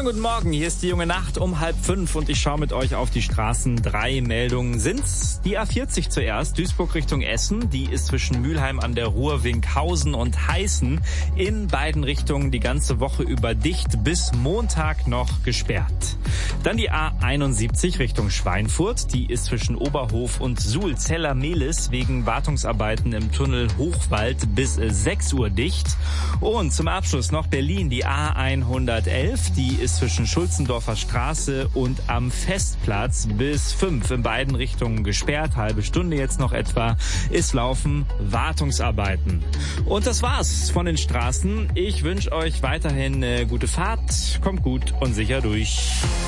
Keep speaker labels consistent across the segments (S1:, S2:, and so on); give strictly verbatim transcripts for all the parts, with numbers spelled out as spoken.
S1: Schönen guten Morgen, hier ist die junge Nacht um halb fünf und ich schaue mit euch auf die Straßen. Drei Meldungen sind's. Die A vierzig zuerst, Duisburg Richtung Essen. Die ist zwischen Mülheim an der Ruhr, Winkhausen und Heißen in beiden Richtungen die ganze Woche über dicht, bis Montag noch gesperrt. Dann die A einundsiebzig Richtung Schweinfurt. Die ist zwischen Oberhof und Suhl-Zeller-Mehlis wegen Wartungsarbeiten im Tunnel Hochwald bis sechs Uhr dicht. Und zum Abschluss noch Berlin, die A hundertelf. Die ist zwischen Schulzendorfer Straße und am Festplatz bis fünf in beiden Richtungen gesperrt. Halbe Stunde jetzt noch etwa. Es laufen Wartungsarbeiten. Und das war's von den Straßen. Ich wünsche euch weiterhin eine gute Fahrt. Kommt gut und sicher durch.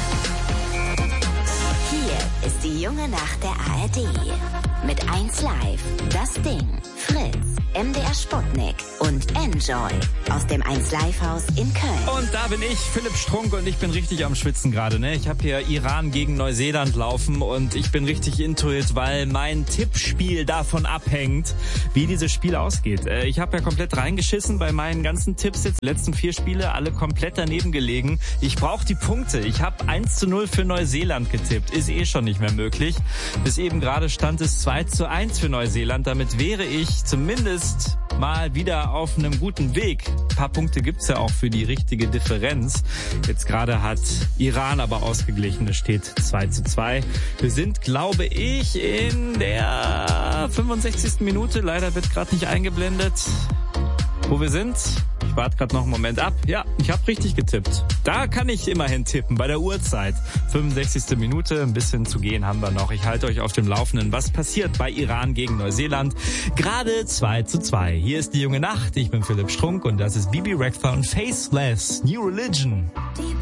S2: Hier ist die junge Nacht der A R D. Mit eins Live, das Ding, Fritz, M D R Sputnik und Enjoy aus dem eins Live Haus in Köln.
S1: Und da bin ich, Philipp Strunk, und ich bin richtig am Schwitzen gerade. Ne? Ich habe hier Iran gegen Neuseeland laufen und ich bin richtig into it, weil mein Tippspiel davon abhängt, wie dieses Spiel ausgeht. Äh, ich habe ja komplett reingeschissen bei meinen ganzen Tipps jetzt. Die letzten vier Spiele, alle komplett daneben gelegen. Ich brauche die Punkte. Ich habe eins zu null für Neuseeland getippt. Ist eh schon nicht mehr möglich. Bis eben gerade stand es zwei zu eins für Neuseeland. Damit wäre ich zumindest mal wieder auf einem guten Weg. Ein paar Punkte gibt's ja auch für die richtige Differenz. Jetzt gerade hat Iran aber ausgeglichen. Es steht zwei zu zwei. Wir sind, glaube ich, in der fünfundsechzigsten Minute. Leider wird gerade nicht eingeblendet, wo wir sind. Ich warte gerade noch einen Moment ab. Ja, ich habe richtig getippt. Da kann ich immerhin tippen, bei der Uhrzeit. fünfundsechzigste Minute, ein bisschen zu gehen haben wir noch. Ich halte euch auf dem Laufenden, was passiert bei Iran gegen Neuseeland. Gerade zwei zu zwei. Hier ist die junge Nacht. Ich bin Philipp Strunk und das ist Bibi Rexha und Faceless New Religion.